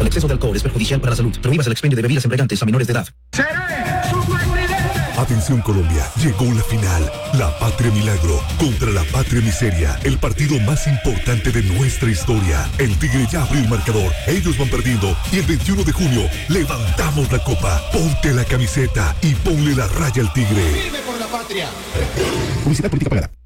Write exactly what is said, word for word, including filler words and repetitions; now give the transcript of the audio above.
exceso de alcohol es perjudicial para la salud. Prohíbas el expendio de bebidas embriagantes a menores de edad. Atención Colombia, llegó la final. La Patria Milagro contra la Patria Miseria. El partido más importante de nuestra historia. El Tigre ya abrió el marcador. Ellos van perdiendo. Y el veintiuno de junio levantamos la copa. Ponte la camiseta y ponle la raya al Tigre. Firme por la patria. Publicidad política pagada.